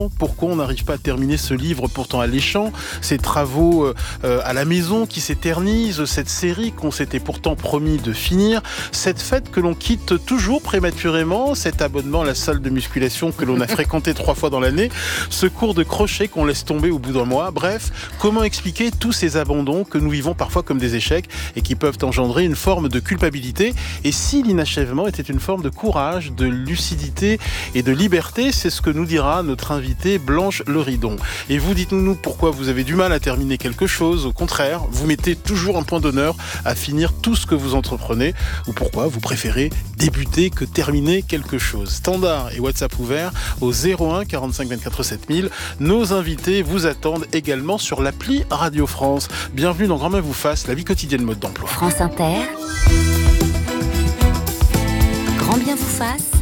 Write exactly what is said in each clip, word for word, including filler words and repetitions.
Pourquoi on n'arrive pas à terminer ce livre pourtant alléchant, ces travaux euh, à la maison qui s'éternisent, cette série qu'on s'était pourtant promis de finir, cette fête que l'on quitte toujours prématurément, cet abonnement à la salle de musculation que l'on a fréquenté trois fois dans l'année, ce cours de crochet qu'on laisse tomber au bout d'un mois. Bref, comment expliquer tous ces abandons que nous vivons parfois comme des échecs et qui peuvent engendrer une forme de culpabilité? Et si l'inachèvement était une forme de courage, de lucidité et de liberté, c'est ce que nous dira notre invité Blanche Loridon. Et vous, dites-nous pourquoi vous avez du mal à terminer quelque chose. Au contraire, vous mettez toujours un point d'honneur à finir tout ce que vous entreprenez, ou pourquoi vous préférez débuter que terminer quelque chose. Standard et WhatsApp ouvert au zéro un quarante-cinq vingt-quatre sept mille. Nos invités vous attendent également sur l'appli Radio France. Bienvenue dans Grand Bien vous fasse, la vie quotidienne mode d'emploi. France Inter. Grand Bien vous fasse.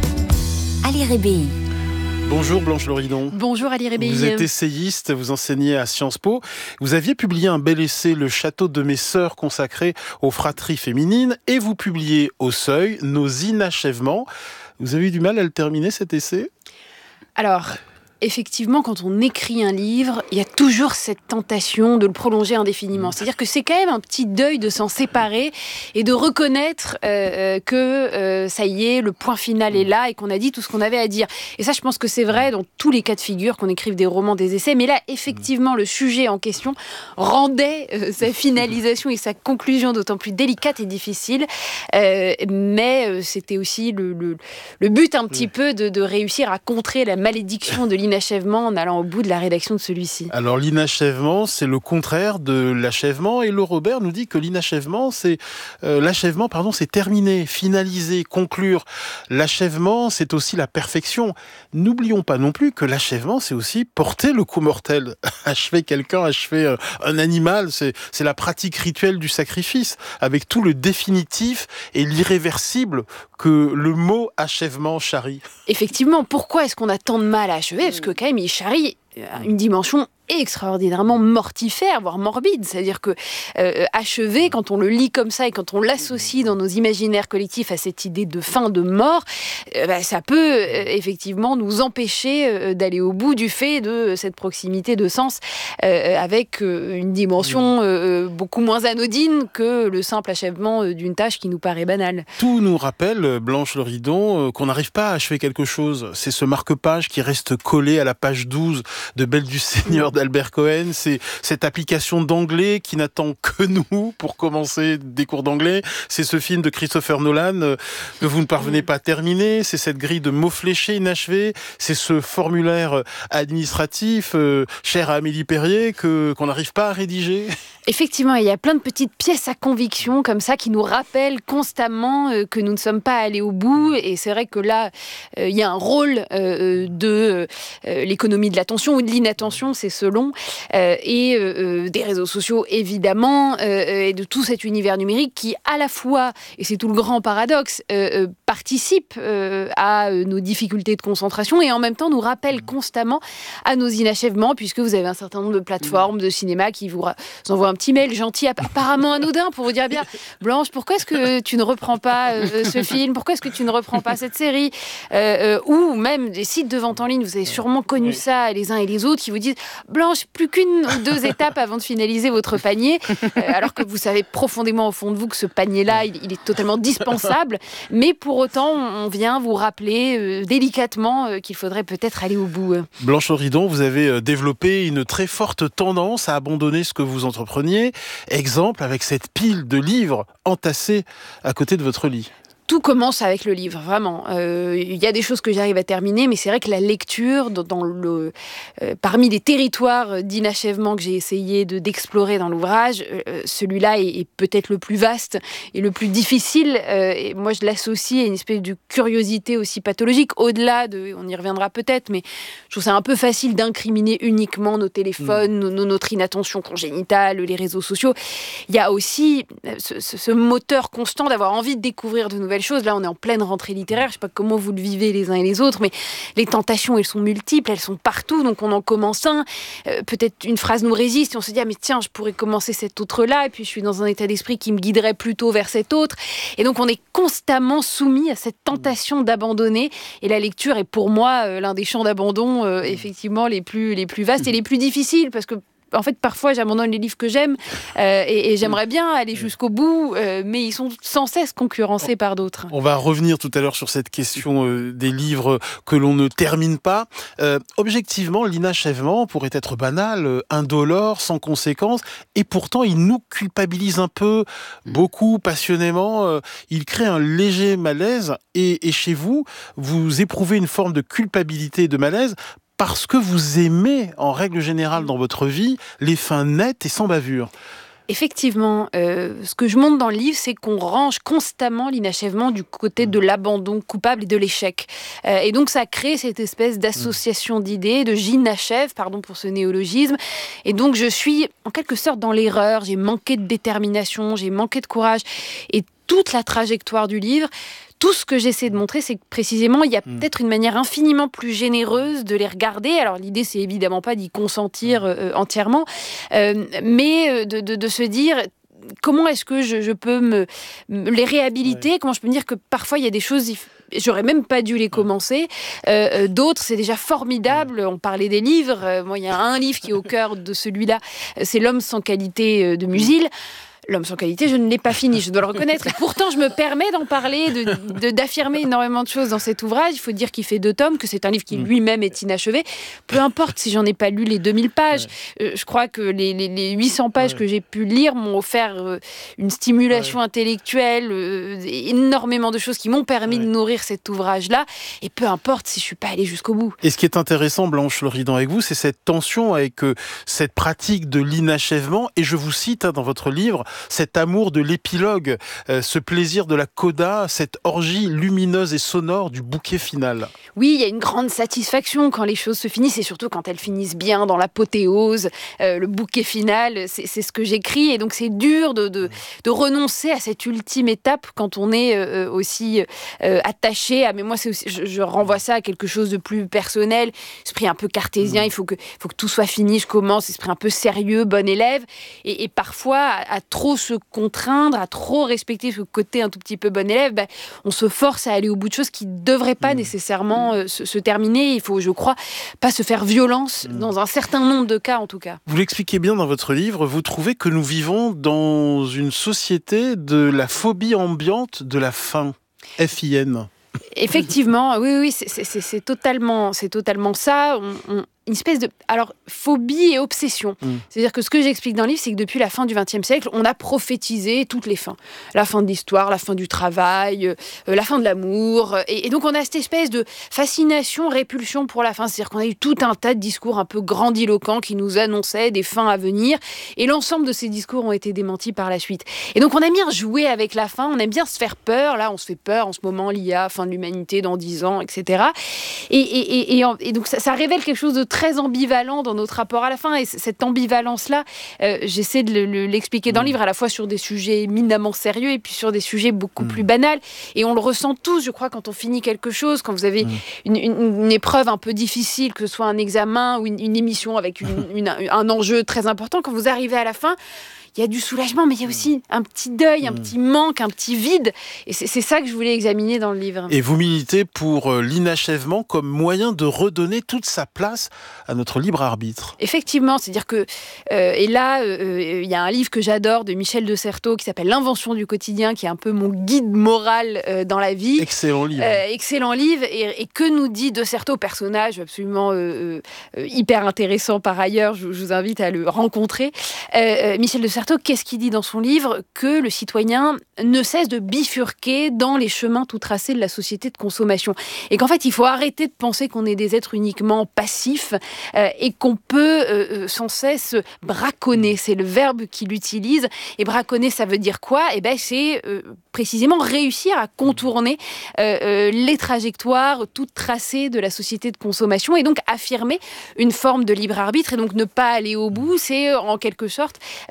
Ali Rébéi. Bonjour Blanche Loridon. Bonjour Ali Rébéi. Vous êtes essayiste, vous enseignez à Sciences Po. Vous aviez publié un bel essai, Le château de mes sœurs, consacré aux fratries féminines, et vous publiez au Seuil Nos inachèvements. Vous avez eu du mal à le terminer, cet essai ? Alors, effectivement, quand on écrit un livre, il y a toujours cette tentation de le prolonger indéfiniment. C'est-à-dire que c'est quand même un petit deuil de s'en séparer et de reconnaître euh, que euh, ça y est, le point final est là et qu'on a dit tout ce qu'on avait à dire. Et ça, je pense que c'est vrai dans tous les cas de figure, qu'on écrive des romans, des essais. Mais là, effectivement, le sujet en question rendait euh, sa finalisation et sa conclusion d'autant plus délicate et difficile. Euh, mais euh, c'était aussi le, le, le but un petit peu de, de réussir à contrer la malédiction de l'inachèvement en allant au bout de la rédaction de celui-ci. Alors l'inachèvement, c'est le contraire de l'achèvement, et le Robert nous dit que l'inachèvement, c'est euh, l'achèvement, pardon, c'est terminer, finaliser, conclure. L'achèvement, c'est aussi la perfection. N'oublions pas non plus que l'achèvement, c'est aussi porter le coup mortel. Achever quelqu'un, achever euh, un animal, c'est, c'est la pratique rituelle du sacrifice, avec tout le définitif et l'irréversible que le mot achèvement charrie. Effectivement, pourquoi est-ce qu'on a tant de mal à achever ? Parce que quand même, il charrie une dimension extraordinairement mortifère, voire morbide. C'est-à-dire que euh, achever, quand on le lit comme ça et quand on l'associe dans nos imaginaires collectifs à cette idée de fin, de mort, euh, bah, ça peut euh, effectivement nous empêcher euh, d'aller au bout du fait de cette proximité de sens euh, avec euh, une dimension euh, beaucoup moins anodine que le simple achèvement euh, d'une tâche qui nous paraît banale. Tout nous rappelle, Blanche Loridon, euh, qu'on n'arrive pas à achever quelque chose. C'est ce marque-page qui reste collé à la page douze de Belle du Seigneur d'Albert Cohen, c'est cette application d'anglais qui n'attend que nous pour commencer des cours d'anglais, c'est ce film de Christopher Nolan euh, que vous ne parvenez pas à terminer, c'est cette grille de mots fléchés inachevés, c'est ce formulaire administratif euh, cher à Amélie Perrier que, qu'on n'arrive pas à rédiger. Effectivement, il y a plein de petites pièces à conviction comme ça qui nous rappellent constamment euh, que nous ne sommes pas allés au bout, et c'est vrai que là, euh, il y a un rôle euh, de euh, l'économie de l'attention ou de l'inattention, c'est selon, euh, et euh, des réseaux sociaux évidemment, euh, et de tout cet univers numérique qui à la fois, et c'est tout le grand paradoxe, euh, euh, participe euh, à nos difficultés de concentration et en même temps nous rappelle constamment à nos inachèvements, puisque vous avez un certain nombre de plateformes de cinéma qui vous envoient un petit mail gentil, apparemment anodin, pour vous dire bien, Blanche, pourquoi est-ce que tu ne reprends pas euh, ce film ? Pourquoi est-ce que tu ne reprends pas cette série ? euh, euh, Ou même des sites de vente en ligne, vous avez sûrement connu ça les uns et les autres, qui vous disent Blanche, plus qu'une ou deux étapes avant de finaliser votre panier, euh, alors que vous savez profondément au fond de vous que ce panier-là, il, il est totalement dispensable, mais pour autant, on vient vous rappeler euh, délicatement euh, qu'il faudrait peut-être aller au bout. Blanche Loridon, vous avez développé une très forte tendance à abandonner ce que vous entreprenez. Exemple avec cette pile de livres entassés à côté de votre lit. Tout commence avec le livre, vraiment. Il euh, y a des choses que j'arrive à terminer, mais c'est vrai que la lecture, dans, dans le, euh, parmi les territoires d'inachèvement que j'ai essayé de, d'explorer dans l'ouvrage, euh, celui-là est, est peut-être le plus vaste et le plus difficile. Euh, et moi, je l'associe à une espèce de curiosité aussi pathologique, au-delà de, on y reviendra peut-être, mais je trouve ça un peu facile d'incriminer uniquement nos téléphones, mmh. nos, notre inattention congénitale, les réseaux sociaux. Il y a aussi ce, ce, ce moteur constant d'avoir envie de découvrir de nouvelles nouvelles choses. Là, on est en pleine rentrée littéraire. Je ne sais pas comment vous le vivez les uns et les autres, mais les tentations, elles sont multiples, elles sont partout. Donc, on en commence un. Euh, peut-être une phrase nous résiste et on se dit, ah, mais tiens, je pourrais commencer cet autre-là. Et puis, je suis dans un état d'esprit qui me guiderait plutôt vers cet autre. Et donc, on est constamment soumis à cette tentation d'abandonner. Et la lecture est pour moi euh, l'un des champs d'abandon, euh, effectivement, les plus, les plus vastes et les plus difficiles, parce que en fait, parfois, j'abandonne les livres que j'aime euh, et, et j'aimerais bien aller jusqu'au bout, euh, mais ils sont sans cesse concurrencés par d'autres. On va revenir tout à l'heure sur cette question euh, des livres que l'on ne termine pas. Euh, objectivement, l'inachèvement pourrait être banal, euh, indolore, sans conséquence, et pourtant, il nous culpabilise un peu, beaucoup, passionnément. Euh, il crée un léger malaise, et, et chez vous, vous éprouvez une forme de culpabilité et de malaise parce que vous aimez, en règle générale dans votre vie, les fins nettes et sans bavure. Effectivement, euh, ce que je montre dans le livre, c'est qu'on range constamment l'inachèvement du côté de l'abandon coupable et de l'échec. Euh, et donc ça crée cette espèce d'association d'idées, de j'inachève, pardon pour ce néologisme. Et donc je suis en quelque sorte dans l'erreur, j'ai manqué de détermination, j'ai manqué de courage. Et toute la trajectoire du livre, tout ce que j'essaie de montrer, c'est que précisément, il y a mmh. peut-être une manière infiniment plus généreuse de les regarder. Alors, l'idée, c'est évidemment pas d'y consentir euh, entièrement, euh, mais de, de, de se dire comment est-ce que je, je peux me, me les réhabiliter, ouais. Comment je peux me dire que parfois, il y a des choses... J'aurais même pas dû les commencer. Euh, d'autres, c'est déjà formidable. On parlait des livres. Euh, moi, il y a un livre qui est au cœur de celui-là. C'est L'homme sans qualité de Musil. L'homme sans qualité, je ne l'ai pas fini, je dois le reconnaître. Et pourtant, je me permets d'en parler, de, de, d'affirmer énormément de choses dans cet ouvrage. Il faut dire qu'il fait deux tomes, que c'est un livre qui lui-même est inachevé. Peu importe si j'en ai pas lu les deux mille pages. Ouais. Euh, je crois que les, les, les huit cents pages ouais. que j'ai pu lire m'ont offert euh, une stimulation ouais. intellectuelle, euh, énormément de choses qui m'ont permis ouais. de nourrir cet ouvrage-là. Et peu importe si je suis pas allée jusqu'au bout. Et ce qui est intéressant, Blanche Loridan, avec vous, c'est cette tension avec euh, cette pratique de l'inachèvement. Et je vous cite hein, dans votre livre, cet amour de l'épilogue, euh, ce plaisir de la coda, cette orgie lumineuse et sonore du bouquet final. Oui, il y a une grande satisfaction quand les choses se finissent, et surtout quand elles finissent bien dans l'apothéose, euh, le bouquet final, c'est, c'est ce que j'écris, et donc c'est dur de, de, de renoncer à cette ultime étape quand on est euh, aussi euh, attaché à... Mais moi, c'est aussi, je, je renvoie ça à quelque chose de plus personnel, esprit un peu cartésien, mmh. il faut que, faut que tout soit fini, je commence, esprit un peu sérieux, bon élève, et, et parfois, à, à trop se contraindre, à trop respecter ce côté un tout petit peu bon élève, ben, on se force à aller au bout de choses qui ne devraient pas mmh. nécessairement euh, se, se terminer. Il faut, je crois, pas se faire violence, mmh. dans un certain nombre de cas en tout cas. Vous l'expliquez bien dans votre livre, vous trouvez que nous vivons dans une société de la phobie ambiante de la fin. F I N. Effectivement, oui, oui, c'est, c'est, c'est, totalement, c'est totalement ça. On, on, une espèce de... Alors, phobie et obsession. Mmh. C'est-à-dire que ce que j'explique dans le livre, c'est que depuis la fin du vingtième siècle, on a prophétisé toutes les fins. La fin de l'histoire, la fin du travail, euh, la fin de l'amour. Et, et donc, on a cette espèce de fascination, répulsion pour la fin. C'est-à-dire qu'on a eu tout un tas de discours un peu grandiloquents qui nous annonçaient des fins à venir. Et l'ensemble de ces discours ont été démentis par la suite. Et donc, on aime bien jouer avec la fin. On aime bien se faire peur. Là, on se fait peur en ce moment, l'I A, fin de l'humanité dans dix ans, et cetera. Et, et, et, et, et donc, ça, ça révèle quelque chose de très très ambivalent dans notre rapport à la fin, et cette ambivalence-là, euh, j'essaie de le, le, l'expliquer dans le livre, à la fois sur des sujets éminemment sérieux et puis sur des sujets beaucoup mmh. plus banals, et on le ressent tous, je crois, quand on finit quelque chose, quand vous avez mmh. une, une, une épreuve un peu difficile, que ce soit un examen ou une, une émission avec une, une, un enjeu très important, quand vous arrivez à la fin, il y a du soulagement, mais il y a aussi un petit deuil, un petit manque, un petit vide. Et c'est, c'est ça que je voulais examiner dans le livre. Et vous militez pour l'inachèvement comme moyen de redonner toute sa place à notre libre arbitre. Effectivement, c'est-à-dire que... Euh, et là, il euh, y a un livre que j'adore de Michel de Certeau qui s'appelle L'invention du quotidien, qui est un peu mon guide moral euh, dans la vie. Excellent livre. Euh, excellent livre. Et, et que nous dit de Certeau, personnage absolument euh, euh, hyper intéressant par ailleurs, je, je vous invite à le rencontrer. Euh, Michel de Certeau, qu'est-ce qu'il dit dans son livre? Que le citoyen ne cesse de bifurquer dans les chemins tout tracés de la société de consommation. Et qu'en fait, il faut arrêter de penser qu'on est des êtres uniquement passifs euh, et qu'on peut euh, sans cesse braconner. C'est le verbe qu'il utilise. Et braconner, ça veut dire quoi? Eh ben, c'est euh, précisément réussir à contourner euh, euh, les trajectoires toutes tracées de la société de consommation, et donc affirmer une forme de libre arbitre, et donc ne pas aller au bout. C'est en quelque sorte... Euh,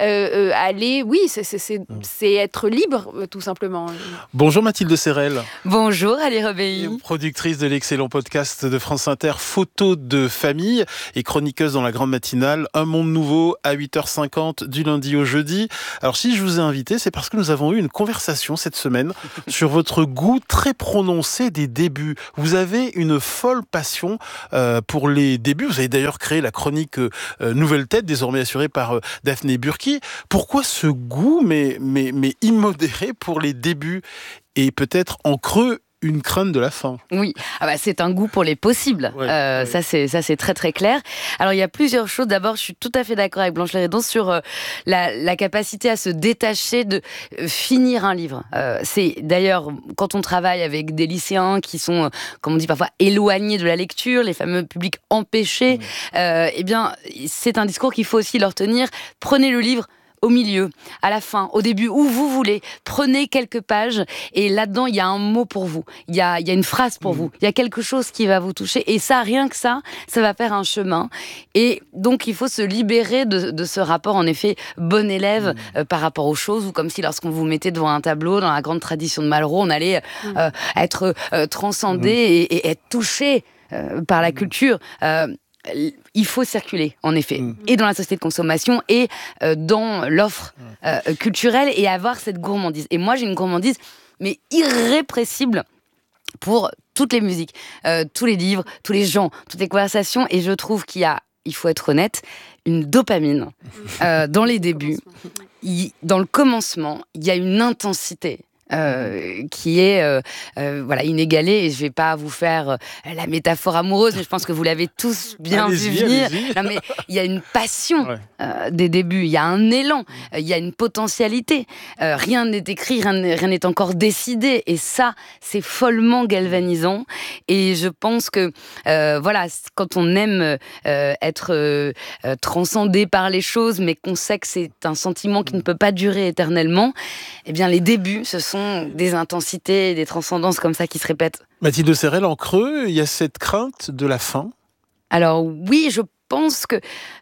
euh, aller, oui, c'est, c'est, c'est, c'est être libre, euh, tout simplement. Bonjour Mathilde Serrel. Bonjour Ali Rebéi. Productrice de l'excellent podcast de France Inter, Photos de famille, et chroniqueuse dans la grande matinale Un monde nouveau à huit heures cinquante du lundi au jeudi. Alors si je vous ai invité, c'est parce que nous avons eu une conversation cette semaine sur votre goût très prononcé des débuts. Vous avez une folle passion euh, pour les débuts. Vous avez d'ailleurs créé la chronique euh, Nouvelle Tête, désormais assurée par euh, Daphné Burki. Pourquoi ce goût, mais, mais, mais immodéré pour les débuts et peut-être en creux une crainte de la fin? Oui, ah bah c'est un goût pour les possibles. Ouais, euh, ouais. Ça, c'est, ça, c'est très très clair. Alors, il y a plusieurs choses. D'abord, je suis tout à fait d'accord avec Blanche Léredon sur euh, la, la capacité à se détacher de euh, finir un livre. Euh, c'est d'ailleurs, quand on travaille avec des lycéens qui sont, euh, comme on dit parfois, éloignés de la lecture, les fameux publics empêchés, mmh. euh, eh bien, c'est un discours qu'il faut aussi leur tenir. Prenez le livre au milieu, à la fin, au début, où vous voulez. Prenez quelques pages et là-dedans, il y a un mot pour vous. Il y a, il y a une phrase pour mmh. vous. Il y a quelque chose qui va vous toucher. Et ça, rien que ça, ça va faire un chemin. Et donc, il faut se libérer de, de ce rapport, en effet, bon élève mmh. euh, par rapport aux choses, ou comme si lorsqu'on vous mettait devant un tableau, dans la grande tradition de Malraux, on allait mmh. euh, être euh, transcendé mmh. et, et être touché euh, par la culture. Euh, Il faut circuler, en effet, mmh. et dans la société de consommation, et euh, dans l'offre euh, culturelle, et avoir cette gourmandise. Et moi, j'ai une gourmandise, mais irrépressible, pour toutes les musiques, euh, tous les livres, tous les gens, toutes les conversations. Et je trouve qu'il y a, il faut être honnête, une dopamine euh, dans les débuts. Il, dans le commencement, il y a une intensité. Euh, qui est euh, euh, voilà, inégalée, et je vais pas vous faire euh, la métaphore amoureuse, mais je pense que vous l'avez tous bien allez-y, vu venir. Allez-y. Non, mais il y a une passion ouais. euh, des débuts, il y a un élan, il euh, y a une potentialité. Euh, rien n'est écrit, rien n'est, rien n'est encore décidé, et ça, c'est follement galvanisant. Et je pense que euh, voilà, quand on aime euh, être euh, euh, transcendé par les choses, mais qu'on sait que c'est un sentiment qui ne peut pas durer éternellement, eh bien les débuts, ce sont des intensités, des transcendances comme ça qui se répètent. Mathilde Serrel, en creux, il y a cette crainte de la fin? Alors oui, je pense que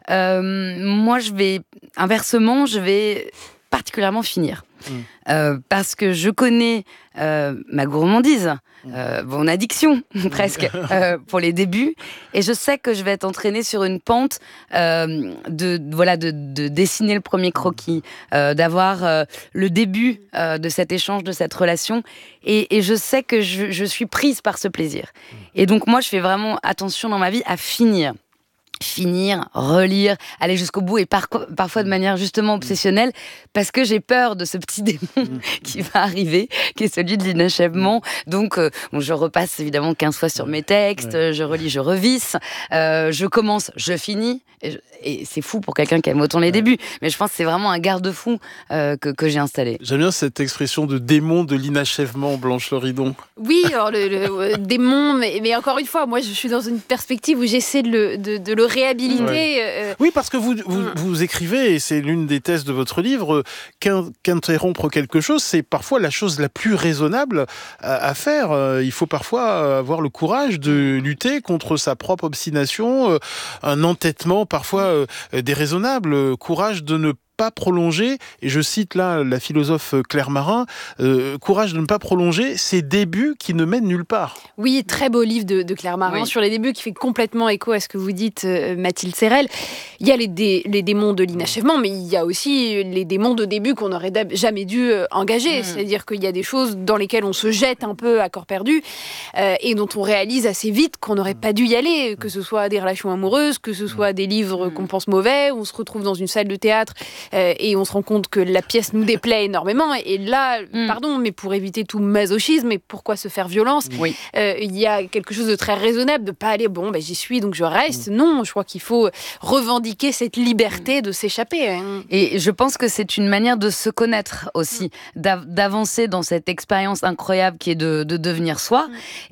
euh, moi, je vais, inversement, je vais particulièrement finir. Mmh. Euh, parce que je connais euh, ma gourmandise, euh, mon addiction presque, euh, pour les débuts, et je sais que je vais être entraînée sur une pente euh, de, voilà, de, de dessiner le premier croquis, euh, d'avoir euh, le début euh, de cet échange, de cette relation, et, et je sais que je, je suis prise par ce plaisir. Et donc moi, je fais vraiment attention dans ma vie à finir. finir, relire, aller jusqu'au bout, et par, parfois de manière justement obsessionnelle, parce que j'ai peur de ce petit démon qui va arriver, qui est celui de l'inachèvement. Donc, euh, bon, je repasse évidemment quinze fois sur mes textes, ouais. je relis, je revisse, euh, je commence, je finis, et, je, et c'est fou pour quelqu'un qui aime autant les ouais. débuts, mais je pense que c'est vraiment un garde-fou euh, que, que j'ai installé. J'aime bien cette expression de démon de l'inachèvement, Blanche Léredon. Oui, alors le, le euh, démon, mais, mais encore une fois, moi je suis dans une perspective où j'essaie de le, de, de le réhabiliter. Ouais. Euh... Oui, parce que vous, vous, vous écrivez, et c'est l'une des thèses de votre livre, qu'in, qu'interrompre quelque chose, c'est parfois la chose la plus raisonnable à, à faire. Il faut parfois avoir le courage de lutter contre sa propre obstination, un entêtement parfois déraisonnable, courage de ne pas prolonger, et je cite là la philosophe Claire Marin, euh, courage de ne pas prolonger ces débuts qui ne mènent nulle part. Oui, très beau livre de, de Claire Marin oui. sur les débuts, qui fait complètement écho à ce que vous dites, euh, Mathilde Serrel. Il y a les, dé, les démons de l'inachèvement, mais il y a aussi les démons de début qu'on n'aurait jamais dû euh, engager. Mmh. C'est-à-dire qu'il y a des choses dans lesquelles on se jette un peu à corps perdu, euh, et dont on réalise assez vite qu'on n'aurait pas dû y aller, que ce soit des relations amoureuses, que ce soit des livres mmh. qu'on pense mauvais, on se retrouve dans une salle de théâtre Euh, et on se rend compte que la pièce nous déplaît énormément. Et là, mm. pardon, mais pour éviter tout masochisme, et pourquoi se faire violence, il oui. euh, y a quelque chose de très raisonnable de ne pas aller, bon, ben, j'y suis, donc je reste. Mm. Non, je crois qu'il faut revendiquer cette liberté de s'échapper. Hein. Et je pense que c'est une manière de se connaître aussi, d'av- d'avancer dans cette expérience incroyable qui est de, de devenir soi. Mm.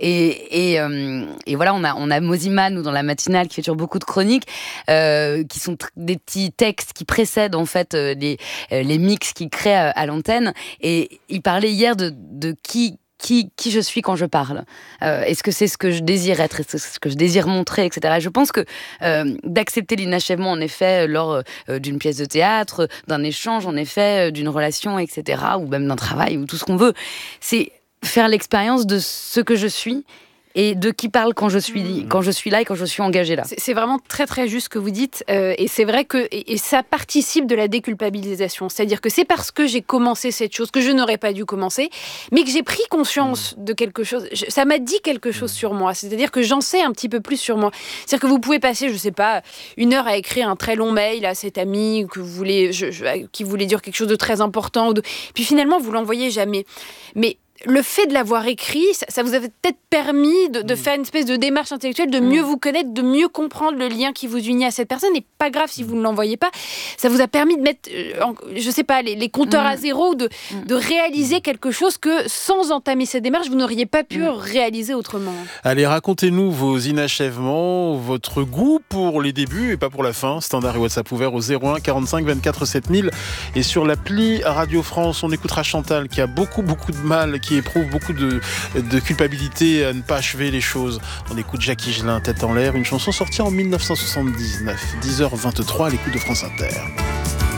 Et, et, euh, et voilà, on a, on a Mosima, nous, dans la matinale, qui fait toujours beaucoup de chroniques, euh, qui sont tr- des petits textes qui précèdent, en fait, euh, les, euh, les mix qu'il crée à, à l'antenne. Et il parlait hier de, de qui Qui, qui je suis quand je parle. Euh, est-ce que c'est ce que je désire être, est-ce que c'est ce que je désire montrer, et cetera. Et je pense que euh, d'accepter l'inachèvement, en effet, lors euh, d'une pièce de théâtre, d'un échange, en effet, d'une relation, et cetera, ou même d'un travail, ou tout ce qu'on veut, c'est faire l'expérience de ce que je suis et de qui parle quand je suis, quand je suis là et quand je suis engagée là. C'est, c'est vraiment très très juste ce que vous dites, euh, et c'est vrai que et, et ça participe de la déculpabilisation. C'est-à-dire que c'est parce que j'ai commencé cette chose que je n'aurais pas dû commencer, mais que j'ai pris conscience de quelque chose. Je, ça m'a dit quelque chose sur moi. C'est-à-dire que j'en sais un petit peu plus sur moi. C'est-à-dire que vous pouvez passer, je sais pas, une heure à écrire un très long mail à cet ami que vous voulez, je, je, qui voulait dire quelque chose de très important, ou de, puis finalement vous l'envoyez jamais. Mais le fait de l'avoir écrit, ça, ça vous a peut-être permis de, de mmh. faire une espèce de démarche intellectuelle, de mieux mmh. vous connaître, de mieux comprendre le lien qui vous unit à cette personne. Et pas grave si vous ne l'envoyez pas. Ça vous a permis de mettre, euh, en, je sais pas, les, les compteurs mmh. à zéro, de, mmh. de réaliser quelque chose que, sans entamer cette démarche, vous n'auriez pas pu mmh. réaliser autrement. Allez, racontez-nous vos inachèvements, votre goût pour les débuts et pas pour la fin. Standard et WhatsApp ouvert au zéro un quarante-cinq vingt-quatre sept mille. Et sur l'appli Radio France, on écoutera Chantal qui a beaucoup, beaucoup de mal, qui éprouve beaucoup de, de culpabilité à ne pas achever les choses. On écoute Jacques Higelin, Tête en l'air, une chanson sortie en dix-neuf cent soixante-dix-neuf, dix heures vingt-trois à l'écoute de France Inter.